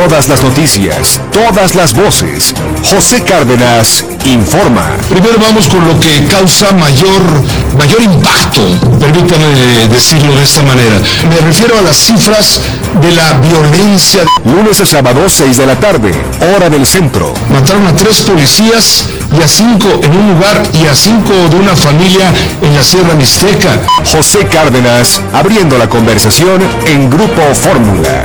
Todas las noticias, todas las voces. José Cárdenas informa. Primero vamos con lo que causa mayor impacto, permítame decirlo de esta manera. Me refiero a las cifras de la violencia. Lunes a sábado, 6 de la tarde, hora del centro. Mataron a 3 policías y a 5 en un lugar y a 5 de una familia en la Sierra Mixteca. José Cárdenas abriendo la conversación en Grupo Fórmula.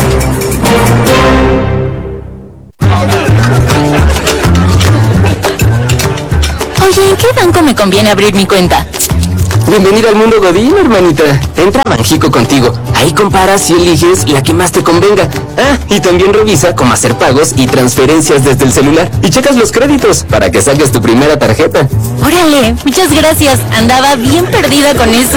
Oye, ¿en qué banco me conviene abrir mi cuenta? Bienvenida al mundo Godín, hermanita. Entra a Banjico Contigo. Ahí comparas y eliges la que más te convenga. Ah, y también revisa cómo hacer pagos y transferencias desde el celular. Y checas los créditos para que saques tu primera tarjeta. Órale, muchas gracias. Andaba bien perdida con eso.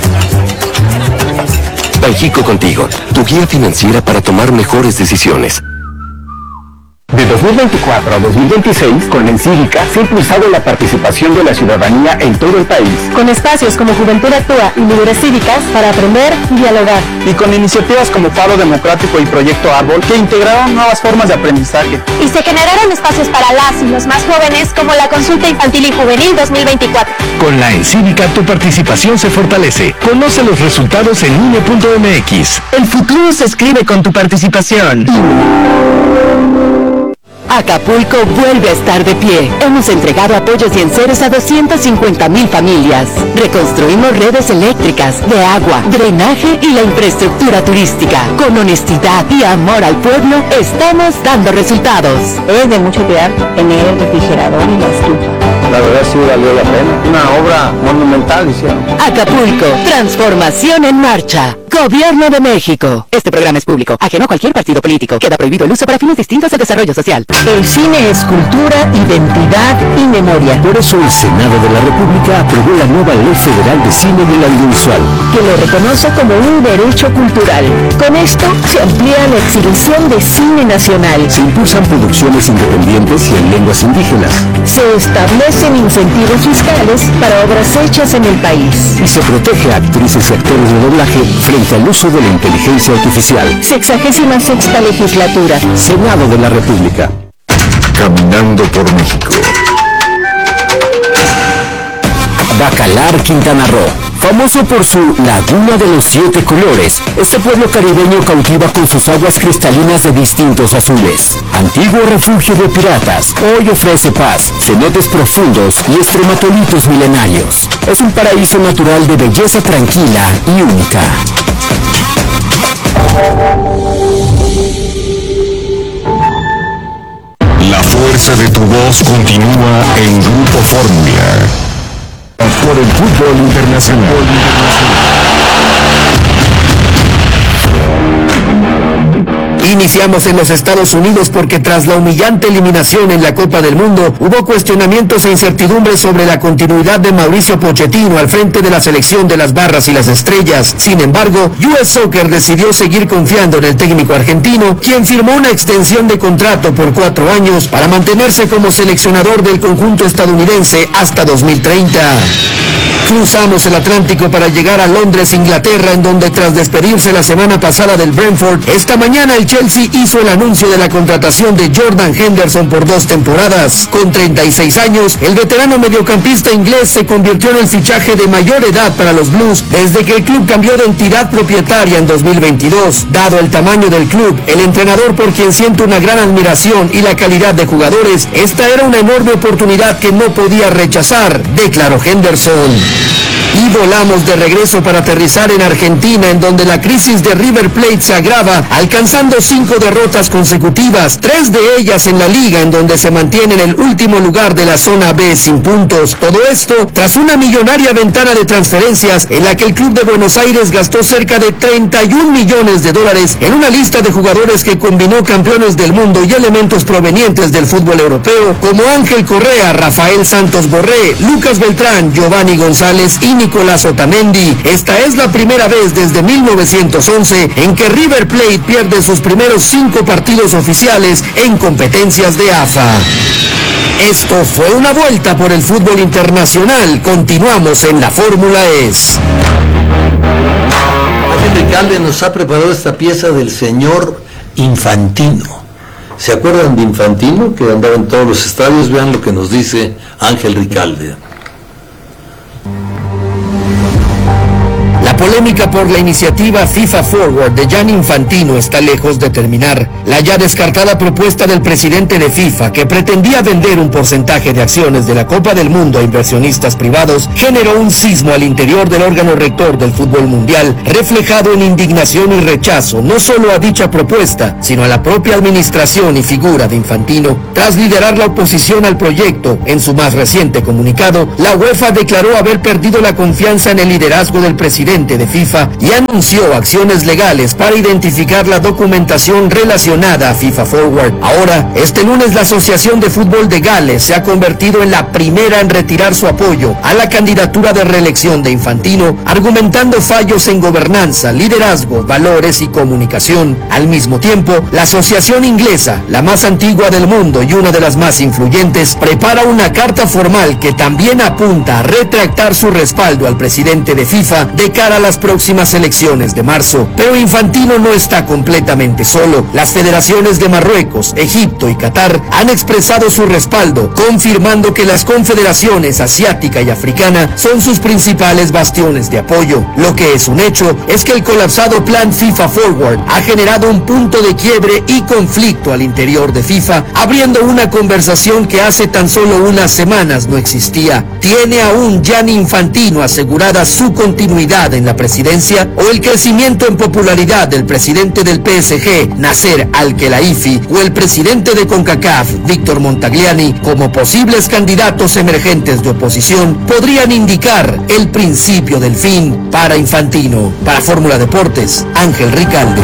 Banjico Contigo, tu guía financiera para tomar mejores decisiones. De 2024 a 2026, con la Encívica se ha impulsado la participación de la ciudadanía en todo el país. Con espacios como Juventud Actúa y Líderes Cívicas para aprender y dialogar. Y con iniciativas como Faro Democrático y Proyecto Árbol que integraron nuevas formas de aprendizaje. Y se generaron espacios para las y los más jóvenes como la Consulta Infantil y Juvenil 2024. Con la Encívica tu participación se fortalece. Conoce los resultados en INE.mx. El futuro se escribe con tu participación. Acapulco vuelve a estar de pie. Hemos entregado apoyos y enseres a 250,000 familias. Reconstruimos redes eléctricas, de agua, drenaje y la infraestructura turística. Con honestidad y amor al pueblo, estamos dando resultados. Es de mucho cuidar tener el refrigerador y la estufa. La verdad sí valió la pena. Una obra monumental hicieron. Acapulco, transformación en marcha. Gobierno de México. Este programa es público, ajeno a cualquier partido político. Queda prohibido el uso para fines distintos del desarrollo social. El cine es cultura, identidad y memoria. Por eso el Senado de la República aprobó la nueva Ley Federal de Cine del Audiovisual, que lo reconoce como un derecho cultural. Con esto se amplía la exhibición de cine nacional. se impulsan producciones independientes y en lenguas indígenas, Se establecen incentivos fiscales para obras hechas en el país. y se protege a actrices y actores de doblaje frente al uso de la inteligencia artificial. 66ª legislatura. Senado de la República. Caminando por México. Bacalar, Quintana Roo. Famoso por su Laguna de los 7 colores, este pueblo caribeño cautiva con sus aguas cristalinas de distintos azules. Antiguo refugio de piratas, hoy ofrece paz, cenotes profundos y estrematolitos milenarios. Es un paraíso natural de belleza tranquila y única. La fuerza de tu voz continúa en Grupo Fórmula. Por el fútbol internacional. Iniciamos en los Estados Unidos porque tras la humillante eliminación en la Copa del Mundo, hubo cuestionamientos e incertidumbres sobre la continuidad de Mauricio Pochettino al frente de la selección de las Barras y las Estrellas. Sin embargo, US Soccer decidió seguir confiando en el técnico argentino, quien firmó una extensión de contrato por 4 años para mantenerse como seleccionador del conjunto estadounidense hasta 2030. Cruzamos el Atlántico para llegar a Londres, Inglaterra, en donde tras despedirse la semana pasada del Brentford, esta mañana el Chelsea hizo el anuncio de la contratación de Jordan Henderson por 2 temporadas. Con 36 años, el veterano mediocampista inglés se convirtió en el fichaje de mayor edad para los Blues desde que el club cambió de entidad propietaria en 2022. Dado el tamaño del club, el entrenador por quien siento una gran admiración y la calidad de jugadores, esta era una enorme oportunidad que no podía rechazar, declaró Henderson. Y volamos de regreso para aterrizar en Argentina, en donde la crisis de River Plate se agrava, alcanzando 5 derrotas consecutivas, 3 de ellas en la liga, en donde se mantiene en el último lugar de la zona B sin puntos. Todo esto tras una millonaria ventana de transferencias en la que el club de Buenos Aires gastó cerca de 31 millones de dólares en una lista de jugadores que combinó campeones del mundo y elementos provenientes del fútbol europeo, como Ángel Correa, Rafael Santos Borré, Lucas Beltrán, Giovanni González y Nicolás Otamendi. Esta es la primera vez desde 1911 en que River Plate pierde sus primeros 5 partidos oficiales en competencias de AFA. Esto fue una vuelta por el fútbol internacional. Continuamos en la Fórmula ES. Henry Calde nos ha preparado esta pieza del señor Infantino. ¿Se acuerdan de Infantino, que andaba en todos los estadios? Vean lo que nos dice Ángel Ricalde. La polémica por la iniciativa FIFA Forward de Gianni Infantino está lejos de terminar. La ya descartada propuesta del presidente de FIFA, que pretendía vender un porcentaje de acciones de la Copa del Mundo a inversionistas privados, generó un sismo al interior del órgano rector del fútbol mundial, reflejado en indignación y rechazo no solo a dicha propuesta, sino a la propia administración y figura de Infantino. Tras liderar la oposición al proyecto, en su más reciente comunicado, la UEFA declaró haber perdido la confianza en el liderazgo del presidente de FIFA y anunció acciones legales para identificar la documentación relacionada a FIFA Forward. Ahora, este lunes la Asociación de Fútbol de Gales se ha convertido en la primera en retirar su apoyo a la candidatura de reelección de Infantino, argumentando fallos en gobernanza, liderazgo, valores y comunicación. Al mismo tiempo, la asociación inglesa, la más antigua del mundo y una de las más influyentes, prepara una carta formal que también apunta a retractar su respaldo al presidente de FIFA de cara a las próximas elecciones de marzo. Pero Infantino no está completamente solo. Las federaciones de Marruecos, Egipto y Qatar han expresado su respaldo, confirmando que las confederaciones asiática y africana son sus principales bastiones de apoyo. Lo que es un hecho es que el colapsado plan FIFA Forward ha generado un punto de quiebre y conflicto al interior de FIFA, abriendo una conversación que hace tan solo unas semanas no existía. ¿Tiene aún Gianni Infantino asegurada su continuidad en la presidencia, o el crecimiento en popularidad del presidente del PSG, Nasser Al-Khelaifi, o el presidente de CONCACAF, Víctor Montagliani, como posibles candidatos emergentes de oposición, podrían indicar el principio del fin para Infantino? Para Fórmula Deportes, Ángel Ricalde.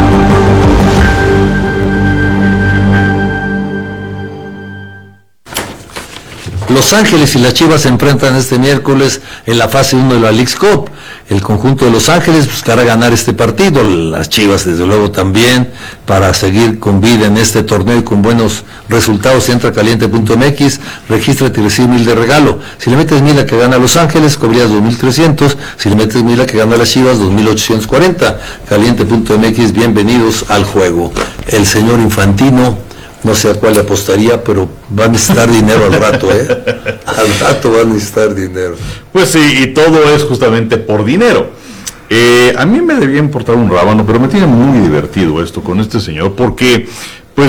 Los Ángeles y las Chivas se enfrentan este miércoles en la fase 1 de la Leagues Cup. El conjunto de Los Ángeles buscará ganar este partido, las Chivas desde luego también, para seguir con vida en este torneo y con buenos resultados. Entra a caliente.mx, regístrate y recibe 1,000 de regalo. Si le metes 1,000 a que gana Los Ángeles, cobrías 2,300. Si le metes 1,000 a que gana las Chivas, 2,840. Caliente.mx, bienvenidos al juego. El señor Infantino, no sé a cuál le apostaría, pero va a necesitar dinero al rato, Al rato va a necesitar dinero. Pues sí, y todo es justamente por dinero. A mí me debía importar un rábano, pero me tiene muy divertido esto con este señor, porque pues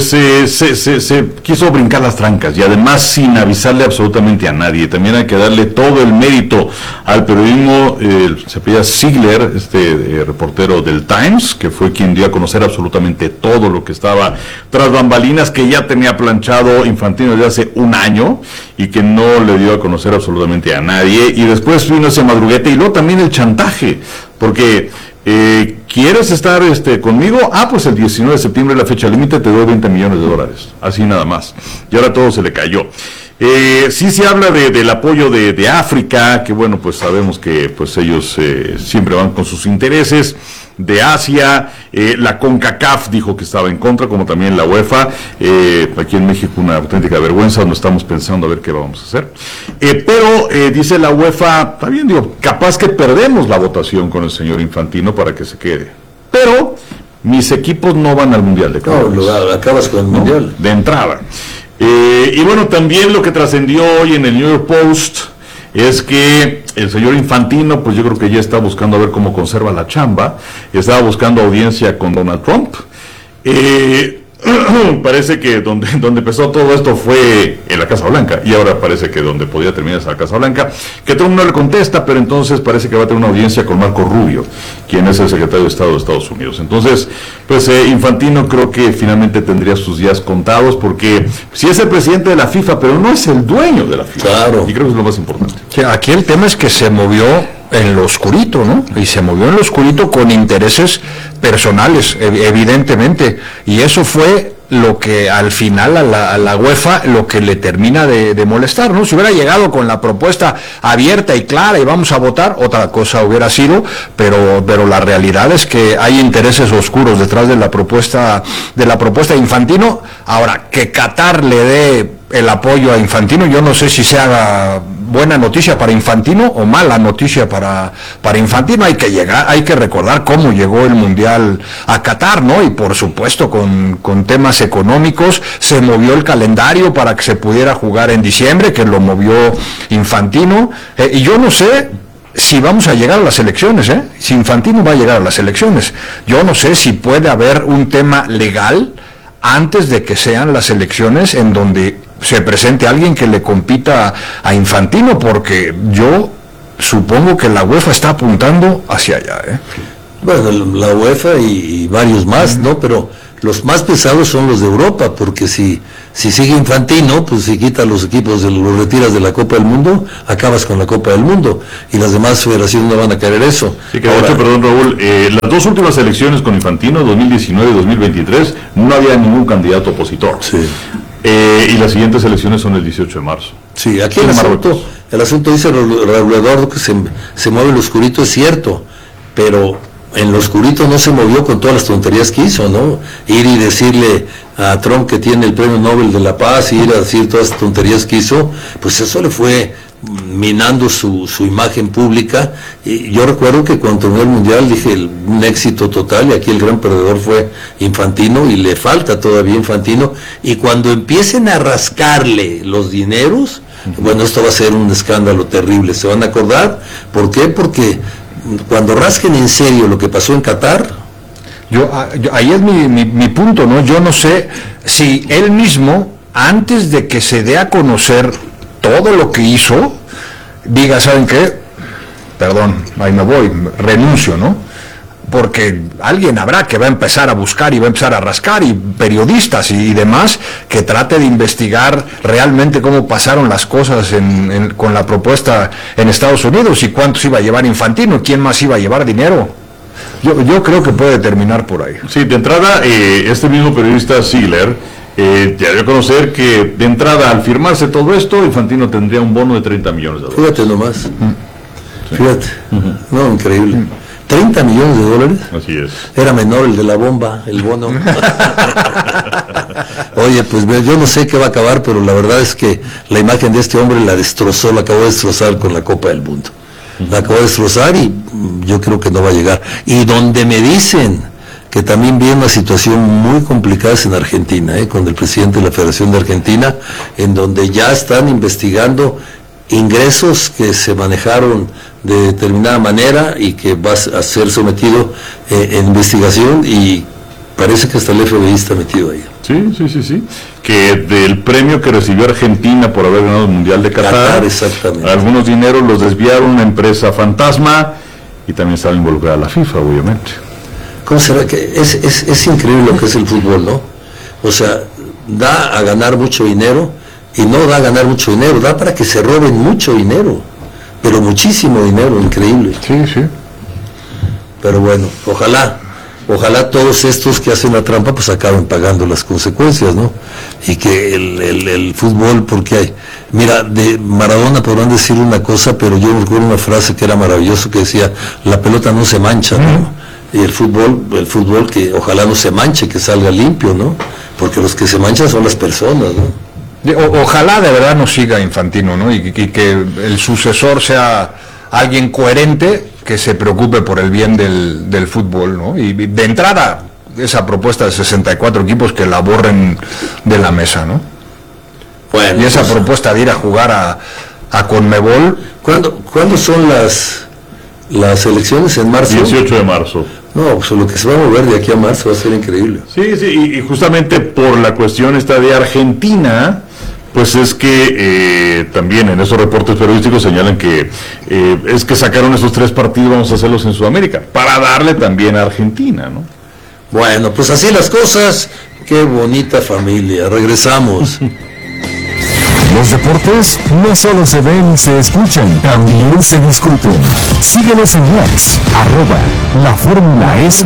se quiso brincar las trancas, y además sin avisarle absolutamente a nadie. También hay que darle todo el mérito al periodismo. Se apellida Ziegler, reportero del Times, que fue quien dio a conocer absolutamente todo lo que estaba tras bambalinas, que ya tenía planchado Infantino desde hace un año y que no le dio a conocer absolutamente a nadie. Y después vino ese madruguete, y luego también el chantaje, porque ¿quieres estar conmigo? Pues el 19 de septiembre, la fecha límite, te doy $20 millones, así nada más. Y ahora todo se le cayó. Sí se habla del apoyo de África, que bueno, pues sabemos que pues ellos siempre van con sus intereses. De Asia, la CONCACAF dijo que estaba en contra, como también la UEFA. Aquí en México una auténtica vergüenza, donde estamos pensando a ver qué vamos a hacer. Pero dice la UEFA, está bien, capaz que perdemos la votación con el señor Infantino para que se quede. Pero mis equipos no van al Mundial de Clubes. No, acabas con el Mundial. De entrada. Y bueno, también lo que trascendió hoy en el New York Post es que el señor Infantino, pues yo creo que ya está buscando a ver cómo conserva la chamba. Estaba buscando audiencia con Donald Trump. Parece que donde empezó todo esto fue en la Casa Blanca, y ahora parece que donde podía terminar es la Casa Blanca, que Trump no le contesta, pero entonces parece que va a tener una audiencia con Marco Rubio, quien es el secretario de Estado de Estados Unidos. Entonces, pues Infantino creo que finalmente tendría sus días contados, porque sí es el presidente de la FIFA, pero no es el dueño de la FIFA. Claro. Y creo que es lo más importante. Sí, aquí el tema es que se movió en lo oscurito, ¿no? Y se movió en lo oscurito con intereses personales, evidentemente, y eso fue lo que al final a la UEFA lo que le termina de molestar, ¿no? Si hubiera llegado con la propuesta abierta y clara y vamos a votar, otra cosa hubiera sido, pero la realidad es que hay intereses oscuros detrás de la propuesta de Infantino. Ahora, que Qatar le dé el apoyo a Infantino, yo no sé si sea buena noticia para Infantino o mala noticia para Infantino. Hay que recordar cómo llegó el Mundial a Qatar, ¿no? Y por supuesto con temas económicos se movió el calendario para que se pudiera jugar en diciembre, que lo movió Infantino, y yo no sé si vamos a llegar a las elecciones, si Infantino va a llegar a las elecciones. Yo no sé si puede haber un tema legal antes de que sean las elecciones en donde se presente alguien que le compita a Infantino, porque yo supongo que la UEFA está apuntando hacia allá. Bueno, la UEFA y varios más, ¿no? Pero los más pesados son los de Europa, porque si sigue Infantino, pues si quitas los equipos, los retiras de la Copa del Mundo, acabas con la Copa del Mundo, y las demás federaciones no van a querer eso. Sí, que ahora, perdón, Raúl, las dos últimas elecciones con Infantino, 2019 y 2023, no había ningún candidato opositor. Sí. Y las siguientes elecciones son el 18 de marzo. Sí, aquí el asunto dice Raúl Eduardo que se mueve el oscurito, es cierto, pero en lo oscurito no se movió con todas las tonterías que hizo, ¿no? Ir y decirle a Trump que tiene el premio Nobel de la Paz, y ir a decir todas las tonterías que hizo, pues eso le fue minando su imagen pública. Y yo recuerdo que cuando terminó el Mundial dije un éxito total, y aquí el gran perdedor fue Infantino, y le falta todavía Infantino, y cuando empiecen a rascarle los dineros, bueno, esto va a ser un escándalo terrible, se van a acordar. ¿Por qué? Porque cuando rasquen en serio lo que pasó en Qatar, ahí es mi punto, ¿no? Yo no sé si él mismo, antes de que se dé a conocer todo lo que hizo, diga, ¿saben qué? Perdón, ahí me voy, renuncio, ¿no? Porque alguien habrá que va a empezar a buscar y va a empezar a rascar, y periodistas y demás, que trate de investigar realmente cómo pasaron las cosas con la propuesta en Estados Unidos, y cuántos iba a llevar Infantino, quién más iba a llevar dinero. Yo creo que puede terminar por ahí. Sí, de entrada, este mismo periodista Ziegler ya dio a conocer que de entrada, al firmarse todo esto, Infantino tendría un bono de $30 millones. Fíjate nomás. Sí. Fíjate. No, increíble. $30 millones. Así es. Era menor el de la bomba, el bono. Oye, pues yo no sé qué va a acabar, pero la verdad es que la imagen de este hombre la acabó de destrozar con la Copa del Mundo. La acabó de destrozar, y yo creo que no va a llegar. Y donde me dicen que también viene una situación muy complicada es en Argentina, con el presidente de la Federación de Argentina, en donde ya están investigando ingresos que se manejaron de determinada manera y que va a ser sometido en investigación, y parece que hasta el FBI está metido ahí. Sí. Que del premio que recibió Argentina por haber ganado el Mundial de Qatar, exactamente, algunos dineros los desviaron a una empresa fantasma, y también estaba involucrada la FIFA, obviamente. ¿Cómo será que es increíble lo que es el fútbol, ¿no? O sea, da a ganar mucho dinero, y no da a ganar mucho dinero, da para que se roben mucho dinero, pero muchísimo dinero, increíble. Sí. Pero bueno, ojalá todos estos que hacen la trampa pues acaben pagando las consecuencias, ¿no? Y que el fútbol, porque mira, de Maradona podrán decir una cosa, pero yo recuerdo una frase que era maravillosa, que decía, la pelota no se mancha, ¿no? Y el fútbol que ojalá no se manche, que salga limpio, ¿no? Porque los que se manchan son las personas, ¿no? Ojalá de verdad no siga Infantino, ¿no? Y que el sucesor sea alguien coherente, que se preocupe por el bien del fútbol, ¿no? Y de entrada, esa propuesta de 64 equipos, que la borren de la mesa, ¿no? Bueno, y esa propuesta de ir a jugar a Conmebol. ¿Cuándo son las elecciones? ¿En marzo? 18 de marzo. No, pues lo que se va a mover de aquí a marzo va a ser increíble. Sí, y justamente por la cuestión esta de Argentina, pues es que también en esos reportes periodísticos señalan que es que sacaron esos 3 partidos, vamos a hacerlos en Sudamérica, para darle también a Argentina, ¿no? Bueno, pues así las cosas. Qué bonita familia. Regresamos. Los deportes no solo se ven y se escuchan, también se discuten. Síguenos en X, @La Fórmula es